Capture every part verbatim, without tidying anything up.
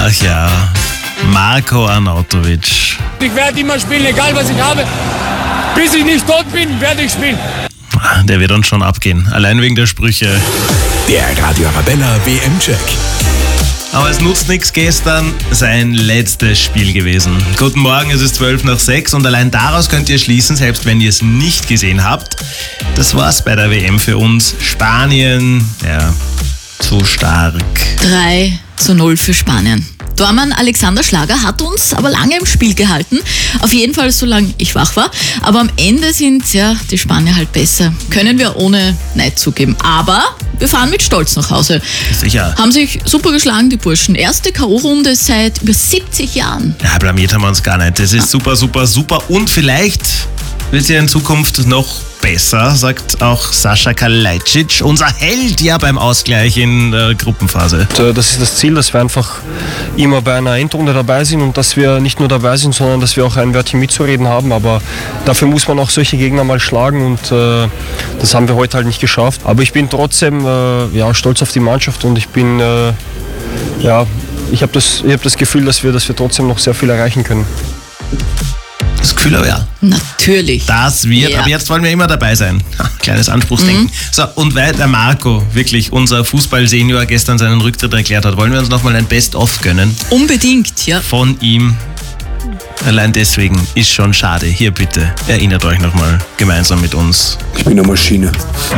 Ach ja, Marko Arnautovic. Ich werde immer spielen, egal was ich habe. Bis ich nicht tot bin, werde ich spielen. Der wird uns schon abgehen, allein wegen der Sprüche. Der Radio Arabella W M-Check. Aber es nutzt nichts, gestern sein letztes Spiel gewesen. Guten Morgen, es ist zwölf nach sechs und allein daraus könnt ihr schließen, selbst wenn ihr es nicht gesehen habt, das war's bei der W M für uns. Spanien, ja, zu stark. drei zu null für Spanien. Tormann Alexander Schlager hat uns aber lange im Spiel gehalten. Auf jeden Fall, solange ich wach war. Aber am Ende sind ja die Spanier halt besser. Können wir ohne Neid zugeben. Aber wir fahren mit Stolz nach Hause. Sicher. Haben sich super geschlagen, die Burschen. Erste K O-Runde seit über siebzig Jahren. Ja, blamiert haben wir uns gar nicht. Das ist super, super, super. Und vielleicht wird es ja in Zukunft noch besser, sagt auch Sascha Kalajdzic, unser Held ja beim Ausgleich in der Gruppenphase. Das ist das Ziel, dass wir einfach immer bei einer Endrunde dabei sind und dass wir nicht nur dabei sind, sondern dass wir auch ein Wörtchen mitzureden haben. Aber dafür muss man auch solche Gegner mal schlagen und äh, das haben wir heute halt nicht geschafft. Aber ich bin trotzdem äh, ja, stolz auf die Mannschaft und ich bin, äh, ja, ich habe das, ich hab das Gefühl, dass wir, dass wir trotzdem noch sehr viel erreichen können. Das Gefühl aber ja. Natürlich. Das wird, Ja. aber jetzt wollen wir immer dabei sein. Ha, kleines Anspruchsdenken. Mhm. So, und weil der Marco, wirklich unser Fußball-Senior, gestern seinen Rücktritt erklärt hat, wollen wir uns nochmal ein Best-of gönnen Unbedingt, ja. von ihm. Allein deswegen ist schon schade. Hier bitte, erinnert euch nochmal gemeinsam mit uns. Ich bin eine Maschine.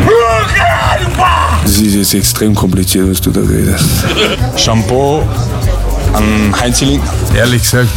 Das ist jetzt extrem kompliziert, was du da redest. Shampoo an Heinz Hilling. Ehrlich gesagt,